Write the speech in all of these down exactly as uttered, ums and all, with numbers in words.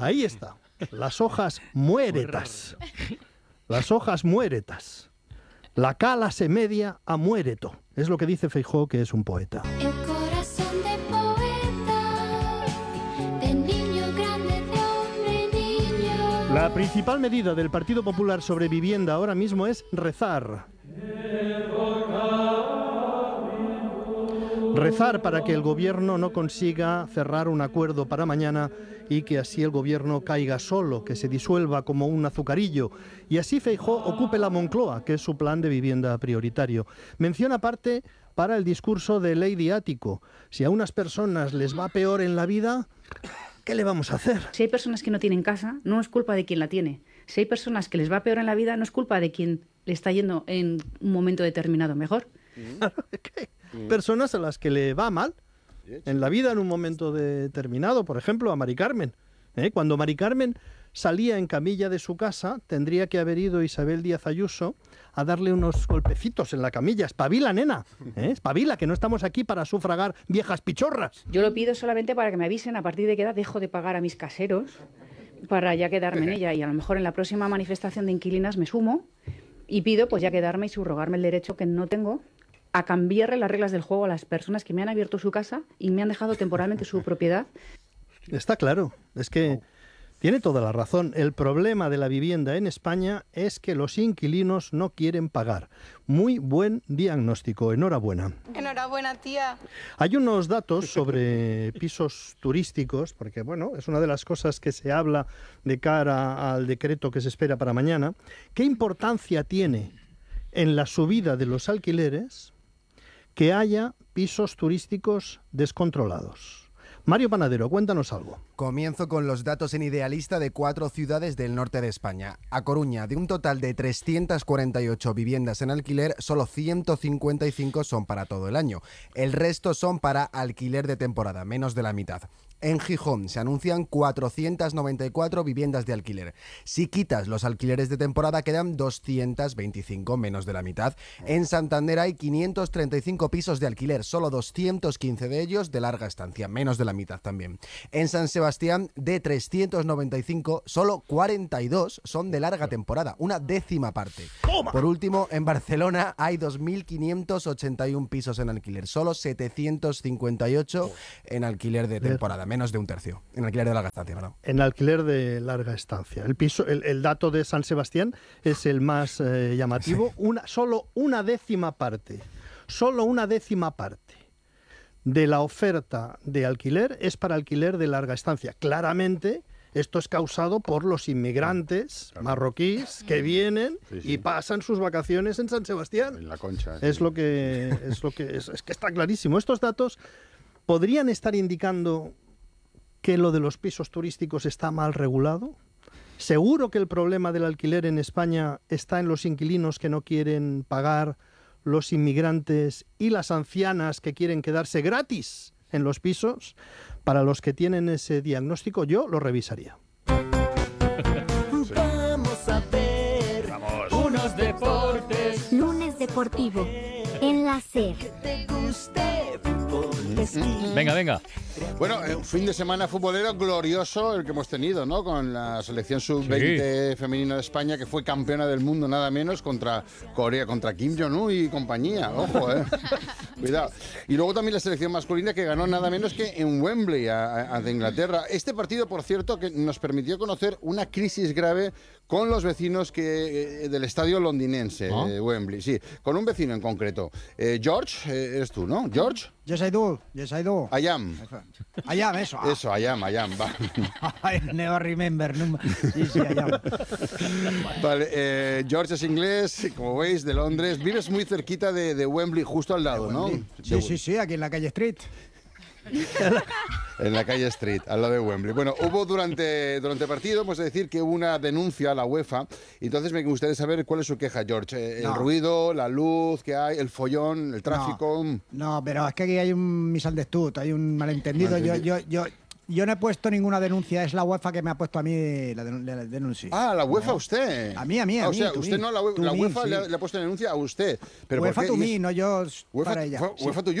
Ahí está. Las hojas muéretas. Las hojas muéretas. La cala se media a muéreto. Es lo que dice Feijóo, que es un poeta. El corazón de poeta, de niño grande, de hombre niño. La principal medida del Partido Popular sobre vivienda ahora mismo es rezar. Rezar para que el gobierno no consiga cerrar un acuerdo para mañana y que así el gobierno caiga solo, que se disuelva como un azucarillo y así Feijóo ocupe la Moncloa, que es su plan de vivienda prioritario. Mención aparte para el discurso de Lady Ático. Si a unas personas les va peor en la vida, ¿qué le vamos a hacer? Si hay personas que no tienen casa, no es culpa de quien la tiene. Si hay personas que les va peor en la vida, no es culpa de quien le está yendo en un momento determinado mejor. ¿Qué? Personas a las que le va mal en la vida en un momento determinado, por ejemplo, a Mari Carmen. ¿Eh? Cuando Mari Carmen salía en camilla de su casa, tendría que haber ido Isabel Díaz Ayuso a darle unos golpecitos en la camilla. Espabila, nena, ¿eh? Espabila, que no estamos aquí para sufragar viejas pichorras. Yo lo pido solamente para que me avisen a partir de qué edad dejo de pagar a mis caseros para ya quedarme en ella, y a lo mejor en la próxima manifestación de inquilinas me sumo y pido pues ya quedarme y subrogarme el derecho que no tengo a cambiarle las reglas del juego a las personas que me han abierto su casa y me han dejado temporalmente su propiedad. Está claro, es que tiene toda la razón. El problema de la vivienda en España es que los inquilinos no quieren pagar. Muy buen diagnóstico, enhorabuena. Enhorabuena, tía. Hay unos datos sobre pisos turísticos, porque bueno, es una de las cosas que se habla de cara al decreto que se espera para mañana. ¿Qué importancia tiene en la subida de los alquileres que haya pisos turísticos descontrolados? Mario Panadero, cuéntanos algo. Comienzo con los datos en Idealista de cuatro ciudades del norte de España. A Coruña, de un total de trescientas cuarenta y ocho viviendas en alquiler, solo ciento cincuenta y cinco son para todo el año. El resto son para alquiler de temporada, menos de la mitad. En Gijón se anuncian cuatrocientas noventa y cuatro viviendas de alquiler. Si quitas los alquileres de temporada quedan doscientas veinticinco, menos de la mitad. En Santander hay quinientos treinta y cinco pisos de alquiler, solo doscientos quince de ellos de larga estancia, menos de la mitad también. En San Sebastián, de trescientos noventa y cinco, solo cuarenta y dos son de larga temporada, una décima parte. Por último, en Barcelona hay dos mil quinientos ochenta y uno pisos en alquiler, solo setecientos cincuenta y ocho en alquiler de temporada, menos de un tercio, en alquiler de larga estancia, ¿verdad? En alquiler de larga estancia. El piso, el, el dato de San Sebastián es el más eh, llamativo. Sí. Una, solo una décima parte, solo una décima parte de la oferta de alquiler es para alquiler de larga estancia. Claramente, esto es causado por los inmigrantes claro. marroquíes que vienen sí, sí. y pasan sus vacaciones en San Sebastián. En la Concha. Es sí. lo que es lo que es, es que está clarísimo. Estos datos podrían estar indicando que lo de los pisos turísticos está mal regulado. Seguro que el problema del alquiler en España está en los inquilinos que no quieren pagar, los inmigrantes y las ancianas que quieren quedarse gratis en los pisos. Para los que tienen ese diagnóstico, yo lo revisaría. Sí. Vamos a ver Vamos. unos deportes. Lunes deportivo en la SER. Que te guste fútbol. Venga, venga. Bueno, un fin de semana futbolero glorioso el que hemos tenido, ¿no? Con la selección sub veinte sí. femenina de España, que fue campeona del mundo nada menos contra Corea, contra Kim Jong-un y compañía. Ojo, eh. Cuidado. Y luego también la selección masculina que ganó nada menos que en Wembley ante Inglaterra. Este partido, por cierto, que nos permitió conocer una crisis grave con los vecinos que, eh, del estadio londinense, ¿Ah? eh, Wembley. Sí, con un vecino en concreto. Eh, George, eh, eres tú, ¿no? George. Yes, I do. Yes, I do. I am. I am, eso. Ah. Eso, I am, I am. Va. I never remember. No. Sí, sí, I am. Vale, eh, George es inglés, como veis, de Londres. Vives muy cerquita de, de Wembley, justo al lado, ¿no? Sí, sí, sí, aquí en la calle Street. En la calle Street, al lado de Wembley. Bueno, hubo durante durante el partido, pues decir que hubo una denuncia a la UEFA. Entonces me gustaría saber cuál es su queja, George. Eh, no. El ruido, la luz que hay, el follón, el tráfico. No, no, pero es que aquí hay un misunderstood, hay un malentendido. Yo, yo, yo, yo no he puesto ninguna denuncia, es la UEFA que me ha puesto a mí la, den la denuncia. Ah, la UEFA no. usted. A mí, a mí, a ah, mí. O sea, usted mí. no, la, la to UEFA me, le, sí. le ha puesto denuncia a usted. Pero UEFA ¿por qué? to me, no yo UEFA, para ella. UEFA sí. to you.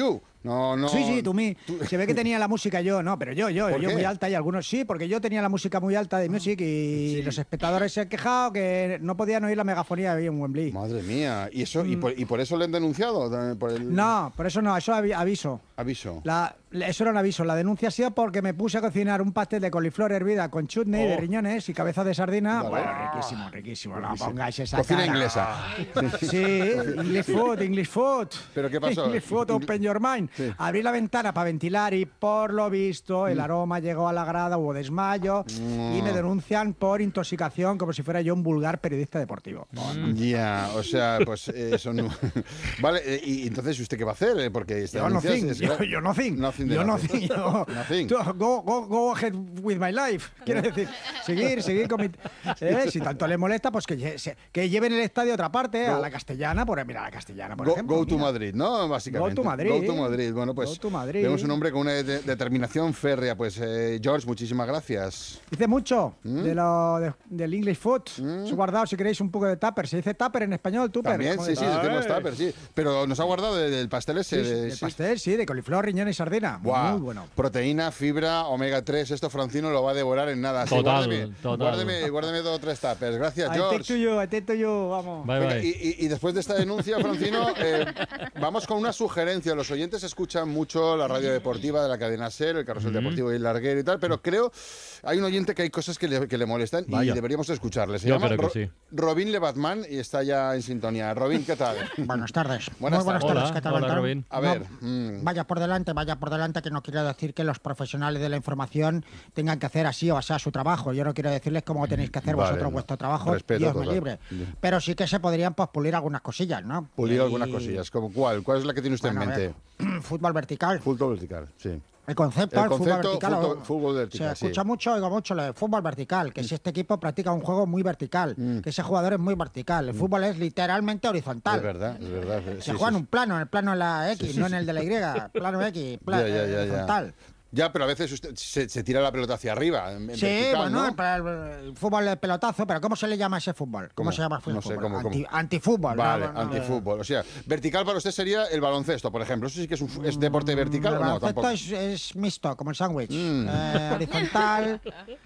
No, no. Sí, sí, tú mí. Se ve que tenía la música yo, no, pero yo, yo, ¿Por yo qué? muy alta y algunos sí, porque yo tenía la música muy alta de Music y los espectadores se han quejado que no podían oír la megafonía ahí en Wembley. Madre mía. ¿Y eso y, por, y por eso le han denunciado? Por el No, por eso no, eso avi- aviso. aviso. La, eso era un aviso. La denuncia ha sido porque me puse a cocinar un pastel de coliflor hervida con chutney Oh. de riñones y cabeza de sardina. Vale. Bueno, riquísimo, riquísimo. No pongáis esa Cocina cara. inglesa. Sí, English food, English food. ¿Pero qué pasó? English food, open your mind. Sí. Abrí la ventana para ventilar y por lo visto Mm. el aroma llegó a la grada, hubo desmayo y me denuncian por intoxicación como si fuera yo un vulgar periodista deportivo. Ya, o sea, pues eh, eso no. Vale, eh, y entonces, ¿usted qué va a hacer? Eh, Porque esta Yo denuncia nothing, es- yo, es- yo nothing, Nothing de yo nothing. nothing, yo- Nothing. tú, go, go, go ahead with my life, quiero decir, seguir, seguir con mi... ¿eh? Si tanto le molesta, pues que, lle- se- que lleven el estadio a otra parte, a Go- la Castellana, por, mira, a la Castellana, por Go, ejemplo. go to mira. Madrid, ¿no? Básicamente. Go to Madrid. Go to Madrid. Bueno, pues Go to Madrid. vemos un hombre con una de- determinación férrea. Pues, eh, George, muchísimas gracias. Dice mucho ¿Mm? de lo, de- del English food. Os he guardado, si queréis, un poco de tupper. Se dice tupper en español, tupper. También, sí, Joder. sí, decimos tupper, sí. Pero nos ha guardado de- del pastel ese. Sí, de- del sí. pastel, sí, de coliflor, riñón y sardina. Buah, Muy bueno. Proteína, fibra, omega tres. Esto Francino lo va a devorar en nada. Sí, Total, guárdeme, total. Guárdeme, guárdeme dos o tres tuppers. Gracias, I take to George. you, I take to you, vamos. Bye, Venga, bye. y, y- y después de esta denuncia, Francino, eh, vamos con una sugerencia. Los oyentes escuchan mucho la radio deportiva de la cadena SER, el carrusel deportivo y el larguero y tal, pero creo hay un oyente que hay cosas que le, que le molestan Vaya. y deberíamos escucharle. Se Yo llama creo que Ro- sí. Robin Lebatman y está ya en sintonía. Robin, ¿qué tal? Buenas tardes. Buenas Muy buenas tardes. tardes. Hola, ¿Qué tal, hola, Antonio? Robin. A No, ver, mm, Vaya por delante, vaya por delante, que no quiero decir que los profesionales de la información tengan que hacer así o así su trabajo. Yo no quiero decirles cómo tenéis que hacer Vale, vosotros no. vuestro trabajo, Respeto Dios me total. libre. Pero sí que se podrían pues, pulir algunas cosillas, ¿no? pulir Y- algunas cosillas. ¿Como cuál? ¿Cuál es la que tiene usted Bueno, en a mente? ver, fútbol vertical. Fútbol vertical, sí. El concepto El del fútbol concepto, vertical. fútbol- o- fútbol vertical, Se escucha sí. mucho, oigo mucho lo de fútbol vertical, que si este equipo practica un juego muy vertical, Mm. que ese jugador es muy vertical. El fútbol es literalmente horizontal. Es verdad, es verdad. Se sí, juega sí, en un plano, en el plano de la X, Sí, sí, no sí. en el de la Y. Plano X, pla- Ya, ya, ya, ya. horizontal. Ya, pero a veces usted se, se tira la pelota hacia arriba. En, en Sí, vertical, bueno, ¿no? para el, el fútbol de pelotazo, pero ¿cómo se le llama a ese fútbol? ¿Cómo, ¿Cómo? se llama el No fútbol? sé, ¿cómo, cómo? Anti- Antifútbol. Vale, no, no, antifútbol. O sea, vertical para usted sería el baloncesto, por ejemplo. ¿Eso sí que es, un, fu- es deporte vertical El o no? baloncesto Tampoco. es, es mixto, como el sándwich. Mm. Eh, horizontal.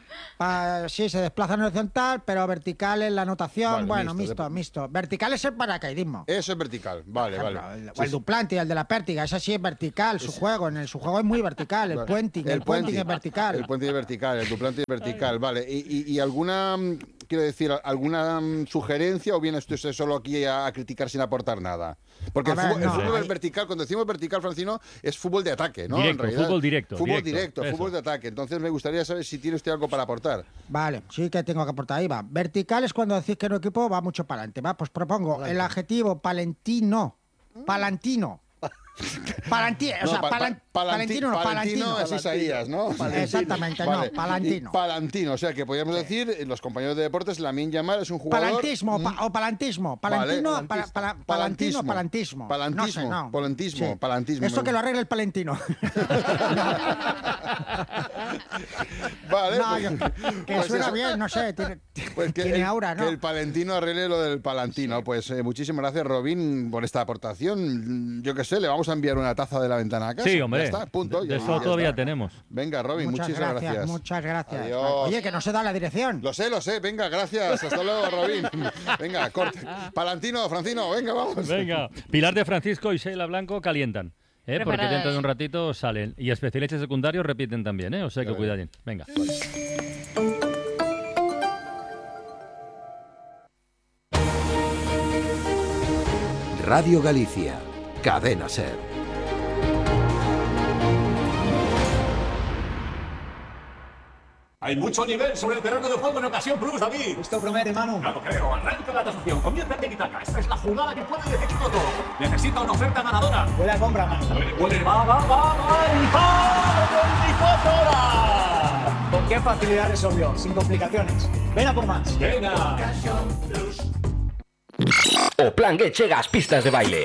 pa- sí, se desplaza en horizontal, pero vertical es la anotación. Vale, bueno, mixto, mixto, de- mixto. Vertical es el paracaidismo. Eso es vertical. Vale, Por ejemplo, vale. el- o Sí, el sí. Duplanti, el de la pértiga, ese sí es vertical, su juego. En el, su juego es muy vertical. El Vale. puenting, el, puenting es vertical. El puente es vertical, el duplante es vertical, vale. ¿Y, y, y alguna, mm, quiero decir, alguna mm, sugerencia o viene usted solo aquí a, a criticar sin aportar nada? Porque A el ver, fútbol, el no, fútbol hay- es vertical, cuando decimos vertical, Francino, es fútbol de ataque, ¿no? En Directo, realidad, fútbol directo, Fútbol directo, directo, eso. fútbol de ataque. Entonces me gustaría saber si tiene usted algo para aportar. Vale, sí que tengo que aportar ahí, va. Vertical es cuando decís que un equipo va mucho para adelante, va. Pues propongo el adjetivo palentino. Palantino. Palantino, o No, sea, pa- pa- palan- palanti- palantino, no, palantino. es Isaías, ¿no? Exactamente, Vale. no, palantino. Y palantino, o sea que podríamos decir, eh, los compañeros de deportes, Lamine Yamal es un jugador... Palantismo mm, pa- o palantismo. Vale, Palantino, palantista. pa- pala- palantino, palantismo. Palantismo, No sé, no. palantismo, palantismo. Eso que lo arregle el palentino. Vale, No, pues- yo- que pues suena eso. bien, no sé, tiene, Pues que tiene el, aura, ¿no? que el palentino arregle lo del palantino. Pues eh, muchísimas gracias, Robin, por esta aportación. Yo qué sé, le vamos a enviar una taza de la ventana a casa. Sí, hombre. Ya está, punto. De, ya- de eso ya todavía está. tenemos. Venga, Robin, Muchas muchísimas gracias, gracias. muchas gracias. Adiós. Oye, que no se da la dirección. Lo sé, lo sé. Venga, gracias. Hasta luego, Robin. Venga, corte. Palantino, Francino, venga, vamos. Venga, Pilar de Francisco y Sheila Blanco calientan. ¿eh? Porque Preparadas. dentro de un ratito salen. Y especialistas secundarios repiten también, ¿eh? O sea que Ya cuidadín. Venga. Radio Galicia, Cadena SER. Hay mucho nivel sobre el terreno de juego en Ocasión Plus, David. Esto promete, Manu. No lo creo. Arranca la tasación. Comienza el tiki-taka. Esta es la jugada que puede decidirlo todo. Necesita una oferta ganadora. Buena compra, Manu. Puede, puede, va, va, va, va. ¡Y va! veinticuatro horas! Con qué facilidad resolvió, sin complicaciones. Ven a por más. Venga. O Plan G chega ás pistas de baile.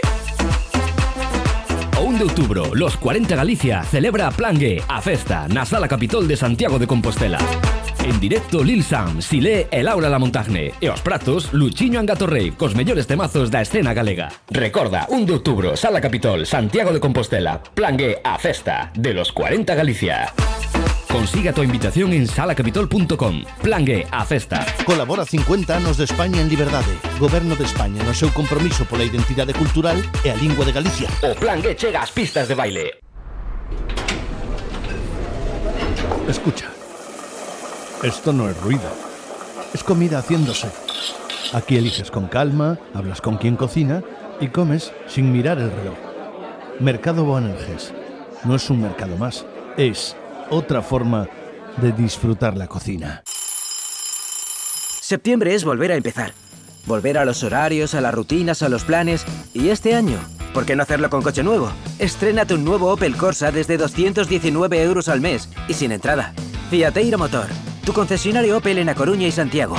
O un de outubro, los cuarenta Galicia celebra Plan G, a festa na Sala Capitol de Santiago de Compostela. En directo Lil Sam, Silé e Laura La Montagne. E aos pratos, Luchiño Angatorrei, cos mellores temazos da escena galega. Recorda, un de outubro, Sala Capitol, Santiago de Compostela. Plan G, a festa de los cuarenta Galicia. Consiga tu invitación en sala capitol punto com. Plan G, a festa. Colabora cincuenta anos de España en liberdade. Goberno de España no seu compromiso pola identidade cultural e a lingua de Galicia. O Plan G chega ás pistas de baile. Escucha. Esto no es ruido. Es comida haciéndose. Aquí eliges con calma, hablas con quien cocina y comes sin mirar el reloj. Mercado Boanerges. No es un mercado más. Es otra forma de disfrutar la cocina. Septiembre es volver a empezar. Volver a los horarios, a las rutinas, a los planes. Y este año, ¿por qué no hacerlo con coche nuevo? Estrénate un nuevo Opel Corsa desde doscientos diecinueve euros al mes y sin entrada. Fiateiro Motor, tu concesionario Opel en A Coruña y Santiago.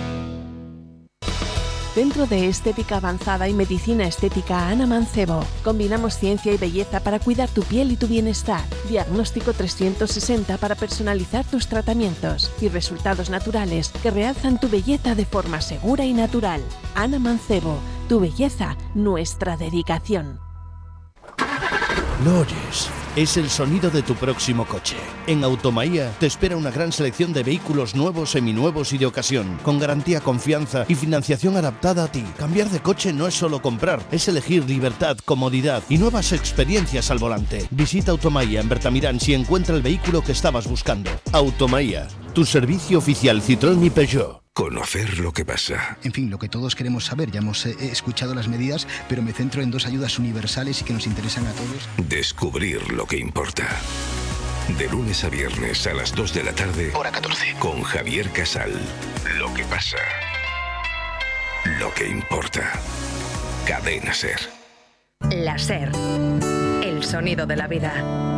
Centro de Estética Avanzada y Medicina Estética Ana Mancebo. Combinamos ciencia y belleza para cuidar tu piel y tu bienestar. Diagnóstico trescientos sesenta para personalizar tus tratamientos. Y resultados naturales que realzan tu belleza de forma segura y natural. Ana Mancebo, tu belleza, nuestra dedicación. ¿Lo oyes? Es el sonido de tu próximo coche. En Automaía te espera una gran selección de vehículos nuevos, seminuevos y de ocasión, con garantía, confianza y financiación adaptada a ti. Cambiar de coche no es solo comprar, es elegir libertad, comodidad y nuevas experiencias al volante. Visita Automaía en Bertamirán si encuentra el vehículo que estabas buscando. Automaía, tu servicio oficial Citroën y Peugeot. Conocer lo que pasa. En fin, lo que todos queremos saber. Ya hemos eh, escuchado las medidas, pero me centro en dos ayudas universales y que nos interesan a todos. Descubrir lo que importa. De lunes a viernes a las dos de la tarde. Hora catorce. Con Javier Casal. Lo que pasa. Lo que importa. Cadena SER. La SER. El sonido de la vida.